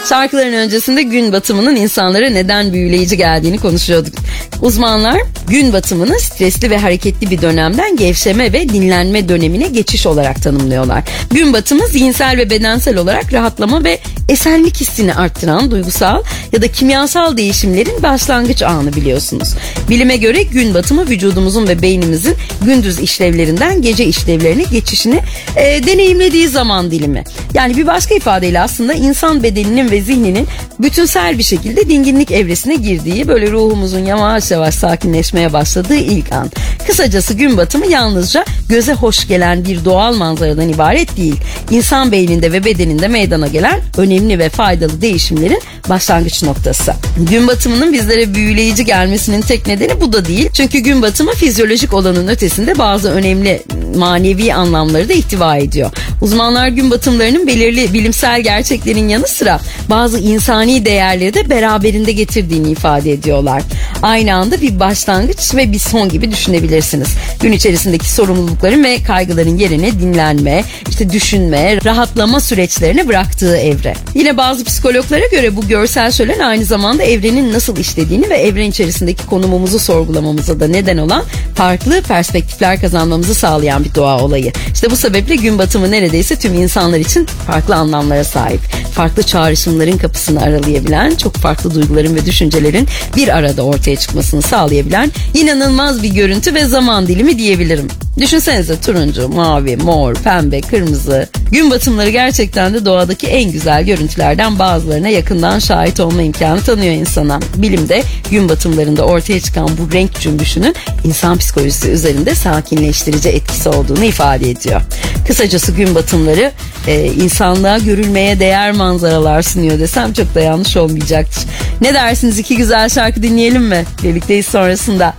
Şarkıların öncesinde gün batımının insanlara neden büyüleyici geldiğini konuşuyorduk. Uzmanlar gün batımını stresli ve hareketli bir dönemden gevşeme ve dinlenme dönemine geçiş olarak tanımlıyorlar. Gün batımı zihinsel ve bedensel olarak rahatlama ve esenlik hissini arttıran duygusal ya da kimyasal değişimlerin başlangıç anı biliyorsunuz. Bilime göre gün batımı vücudumuzun ve beynimizin gündüz işlevlerinden gece işlevlerine geçişini deneyimlediği zaman dilimi. Yani bir başka ifadeyle aslında insan bedeninin ve zihninin bütünsel bir şekilde dinginlik evresine girdiği, böyle ruhumuzun yavaş yavaş sakinleşmeye başladığı ilk an. Kısacası gün batımı yalnızca göze hoş gelen bir doğal manzaradan ibaret değil. İnsan beyninde ve bedeninde meydana gelen önemli ve faydalı değişimlerin başlangıç noktası. Gün batımının bizlere büyüleyici gelmesinin tek nedeni bu da değil. Çünkü gün batımı fizyolojik olanın ötesinde bazı önemli manevi anlamları da ihtiva ediyor. Uzmanlar gün batımlarının belirli bilimsel gerçeklerin yanı sıra bazı insani değerleri de beraberinde getirdiğini ifade ediyorlar. Aynı anda bir başlangıç ve bir son gibi düşünebilirsiniz. Gün içerisindeki sorumlulukların ve kaygıların yerine dinlenme, düşünme, rahatlama süreçlerine bıraktığı evre. Yine bazı psikologlara göre bu görsel şölen aynı zamanda evrenin nasıl işlediğini ve evren içerisindeki konumumuzu sorgulamamıza da neden olan farklı perspektifler kazanmamızı sağlayan bir doğa olayı. Bu sebeple gün batımı neredeyse tüm insanlar için farklı anlamlara sahip. Farklı çağrışımların kapısını aralayabilen, çok farklı duyguların ve düşüncelerin bir arada ortaya çıkmasını sağlayabilen inanılmaz bir görüntü ve zaman dilimi diyebilirim. Düşünsenize turuncu, mavi, mor, pembe, kırmızı. Gün batımları gerçekten de doğadaki en güzel görüntülerden bazılarına yakından şahit olma imkanı tanıyor insana. Bilimde gün batımlarında ortaya çıkan bu renk cümbüşünün insan psikolojisi üzerinde sakinleştirici etkisi olduğunu ifade ediyor. Kısacası gün batımları insanlığa görülmeye değer manzaralar sunuyor desem çok da yanlış olmayacaktır. Ne dersiniz, iki güzel şarkı dinleyelim mi? Birlikteyiz sonrasında.